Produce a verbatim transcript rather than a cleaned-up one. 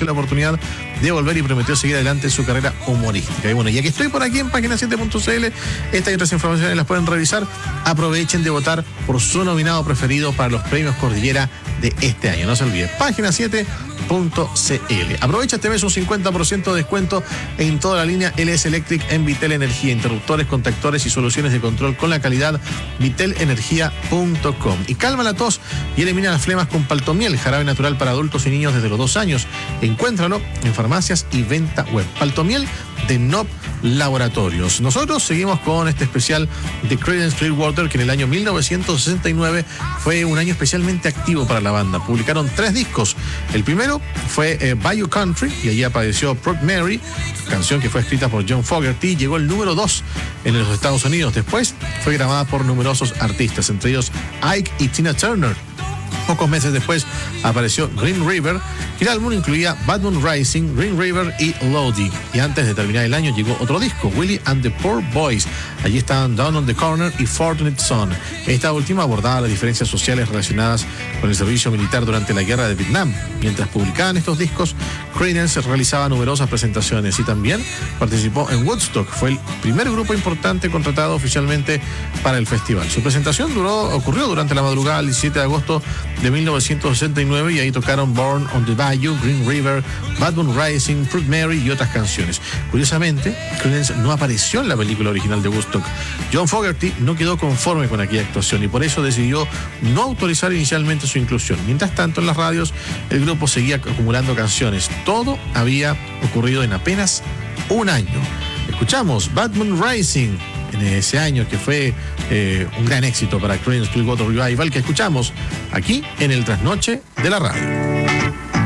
agradeció la oportunidad de volver y prometió seguir adelante en su carrera humorística. Y bueno, ya que estoy por aquí en página siete punto c l, estas y otras informaciones las pueden revisar. Aprovechen de votar por su nominado preferido para los premios Cordillera de este año. No se olvide, página siete punto c l. Aprovecha este mes un cincuenta por ciento de descuento en toda la línea L S Electric en Vitel Energía, interruptores, contactores y soluciones de control con la calidad vitel energía punto com. Y calma la tos y elimina las flemas con Paltomiel, jarabe natural para adultos y niños desde los dos años. Encuéntralo en farmacias y venta web. Paltomiel de N O P Laboratorios. Nosotros seguimos con este especial de Creedence Clearwater, que en el año mil novecientos sesenta y nueve fue un año especialmente activo para la banda. Publicaron tres discos. El primero fue eh, Bayou Country, y allí apareció Proud Mary, canción que fue escrita por John Fogerty. Llegó el número dos en los Estados Unidos. Después fue grabada por numerosos artistas, entre ellos Ike y Tina Turner. Pocos meses después apareció Green River, y el álbum incluía Bad Moon Rising, Green River y Lodi. Y antes de terminar el año llegó otro disco, Willie and the Poor Boys. Allí estaban Down on the Corner y Fortunate Son. Esta última abordaba las diferencias sociales relacionadas con el servicio militar durante la guerra de Vietnam. Mientras publicaban estos discos, Creedence realizaba numerosas presentaciones y también participó en Woodstock. Fue el primer grupo importante contratado oficialmente para el festival. Su presentación duró, ocurrió durante la madrugada del diecisiete de agosto de mil novecientos sesenta y nueve, y ahí tocaron Born on the Bayou, Green River, Bad Moon Rising, Proud Mary y otras canciones. Curiosamente, Creedence no apareció en la película original de Woodstock. John Fogerty no quedó conforme con aquella actuación y por eso decidió no autorizar inicialmente su inclusión. Mientras tanto, en las radios, el grupo seguía acumulando canciones. Todo había ocurrido en apenas un año. Escuchamos Bad Moon Rising en ese año, que fue eh, un gran éxito para Creedence Clearwater Revival, que escuchamos aquí en el Trasnoche de la Radio.